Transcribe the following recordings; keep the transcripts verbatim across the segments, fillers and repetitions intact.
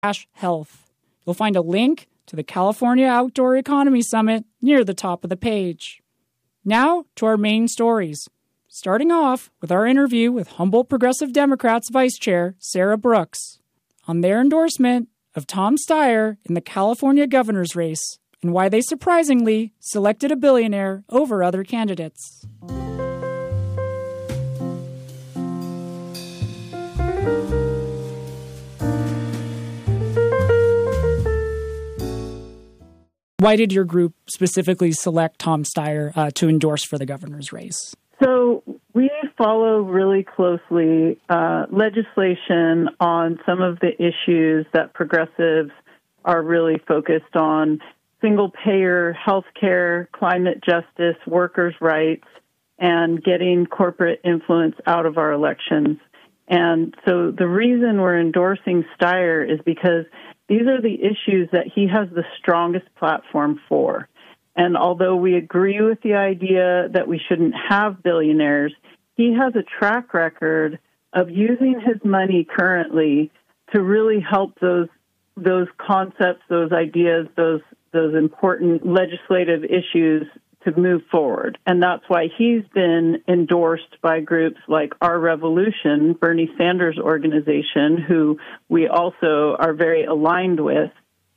health. You'll find a link to the California Outdoor Economy Summit near the top of the page. Now to our main stories. Starting off with our interview with Humboldt Progressive Democrats Vice Chair Sarah Brooks on their endorsement of Tom Steyer in the California governor's race and why they surprisingly selected a billionaire over other candidates. Why did your group specifically select Tom Steyer uh, to endorse for the governor's race? So we follow really closely uh, legislation on some of the issues that progressives are really focused on: single-payer health care, climate justice, workers' rights, and getting corporate influence out of our elections. And so the reason we're endorsing Steyer is because these are the issues that he has the strongest platform for. And although we agree with the idea that we shouldn't have billionaires, he has a track record of using his money currently to really help those those concepts, those ideas, those those important legislative issues to move forward. And that's why he's been endorsed by groups like Our Revolution, Bernie Sanders' organization, who we also are very aligned with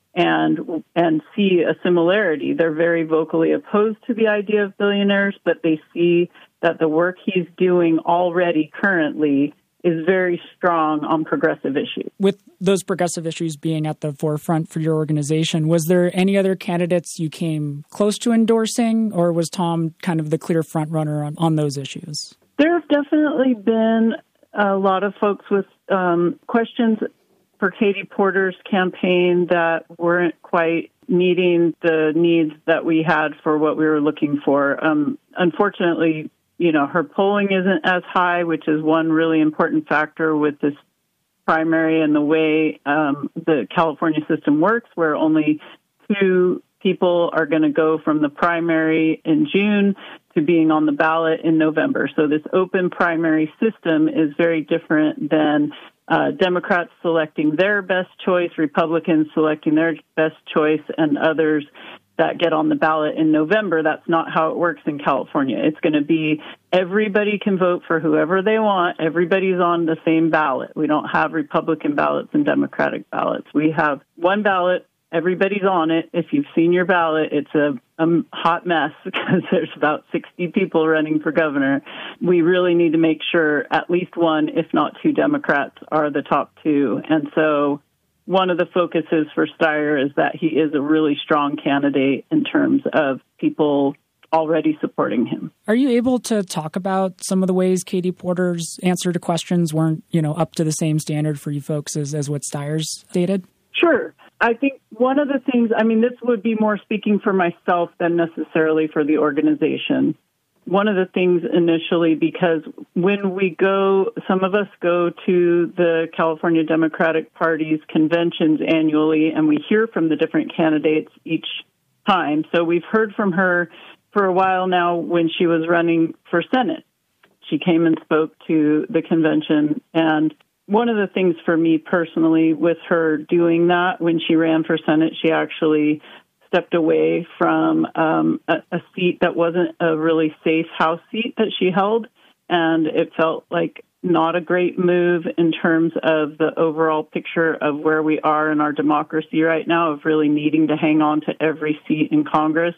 and and see a similarity. They're very vocally opposed to the idea of billionaires, but they see that the work he's doing already currently is very strong on progressive issues. With those progressive issues being at the forefront for your organization, was there any other candidates you came close to endorsing, or was Tom kind of the clear front runner on, on those issues? There have definitely been a lot of folks with um, questions for Katie Porter's campaign that weren't quite meeting the needs that we had for what we were looking for. Um, unfortunately, you know, her polling isn't as high, which is one really important factor with this primary and the way um, the California system works, where only two people are going to go from the primary in June to being on the ballot in November. So this open primary system is very different than uh, Democrats selecting their best choice, Republicans selecting their best choice, and others that get on the ballot in November. That's not how it works in California. It's going to be everybody can vote for whoever they want. Everybody's on the same ballot. We don't have Republican ballots and Democratic ballots. We have one ballot. Everybody's on it. If you've seen your ballot, it's a, a hot mess because there's about sixty people running for governor. We really need to make sure at least one, if not two Democrats are the top two. And so one of the focuses for Steyer is that he is a really strong candidate in terms of people already supporting him. Are you able to talk about some of the ways Katie Porter's answer to questions weren't, you know, up to the same standard for you folks as, as what Steyer's stated? Sure. I think one of the things, I mean, this would be more speaking for myself than necessarily for the organization. One of the things initially, because when we go, some of us go to the California Democratic Party's conventions annually, and we hear from the different candidates each time. So we've heard from her for a while now when she was running for Senate. She came and spoke to the convention, and one of the things for me personally with her doing that, when she ran for Senate, she actually stepped away from um, a, a seat that wasn't a really safe House seat that she held, and it felt like not a great move in terms of the overall picture of where we are in our democracy right now, of really needing to hang on to every seat in Congress.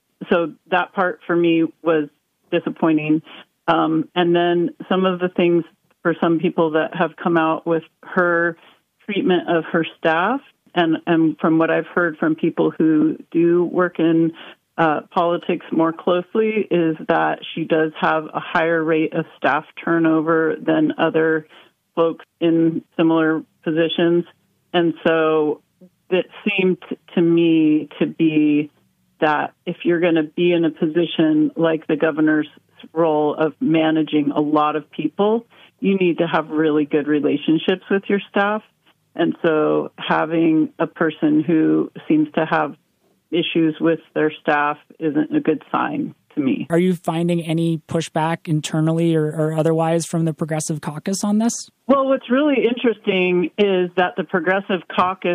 So that part for me was disappointing. Um, and then some of the things for some people that have come out with her treatment of her staff, and, and from what I've heard from people who do work in uh, politics more closely, is that she does have a higher rate of staff turnover than other folks in similar positions. And so it seemed to me to be that if you're going to be in a position like the governor's role of managing a lot of people, you need to have really good relationships with your staff. And so having a person who seems to have issues with their staff isn't a good sign to me. Are you finding any pushback internally or, or otherwise from the Progressive Caucus on this? Well, what's really interesting is that the Progressive Caucus